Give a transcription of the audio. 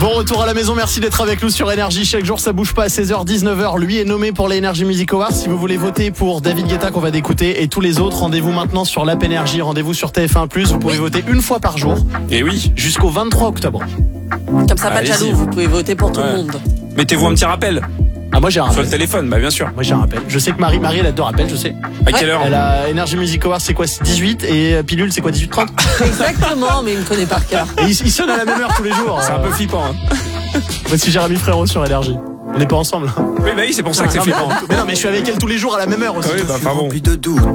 Bon retour à la maison, merci d'être avec nous sur Énergie. Chaque jour ça bouge pas à 16h, 19h. Lui est nommé pour les Energy Music Awards. Si vous voulez voter pour David Guetta qu'on va d'écouter et tous les autres, rendez-vous maintenant sur l'app Énergie, rendez-vous sur TF1+. Vous pouvez voter une fois par jour. Et oui. Jusqu'au 23 octobre. Comme ça, pas de jaloux, vous pouvez voter pour tout le monde. Mettez-vous un petit rappel. Ah, moi j'ai un Sur rappel. le téléphone, bah bien sûr. Moi j'ai un rappel. Je sais que Marie elle a 2 rappels, je sais. À quelle heure? Elle a Energy Music Awards, c'est quoi? C'est 18 et Pilule, c'est quoi? 18h30? Exactement, mais il me connaît par cœur. Et ils sonnent à la même heure tous les jours. C'est un peu flippant. Hein. Voici Jérémy Frérot sur Énergie. On n'est pas ensemble. Oui, bah oui, c'est pour ça que c'est Non, flippant. mais non, mais je suis avec elle tous les jours à la même heure aussi. Oui, bah, pas bon. Rempli de doutes.